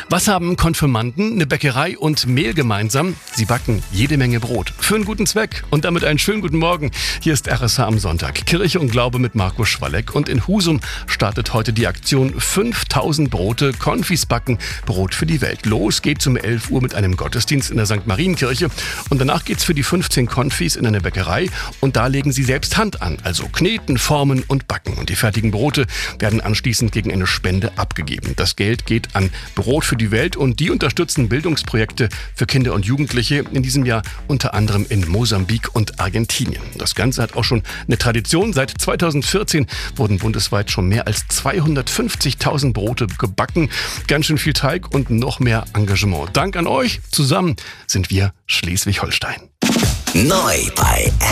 Was haben Konfirmanden, eine Bäckerei und Mehl gemeinsam? Sie backen jede Menge Brot. Für einen guten Zweck. Und damit einen schönen guten Morgen. Hier ist RSH am Sonntag. Kirche und Glaube mit Markus Schwalleck. Und in Husum startet heute die Aktion 5000 Brote, Konfis backen, Brot für die Welt. Los geht's um 11 Uhr mit einem Gottesdienst in der St. Marienkirche. Und danach geht's für die 15 Konfis in eine Bäckerei. Und da legen sie selbst Hand an. Also kneten, formen und backen. Und die fertigen Brote werden anschließend gegen eine Spende abgegeben. Das Geld geht an Brot für die Welt und die unterstützen Bildungsprojekte für Kinder und Jugendliche, in diesem Jahr unter anderem in Mosambik und Argentinien. Das Ganze hat auch schon eine Tradition. Seit 2014 wurden bundesweit schon mehr als 250.000 Brote gebacken. Ganz schön viel Teig und noch mehr Engagement. Dank an euch. Zusammen sind wir Schleswig-Holstein. Neu bei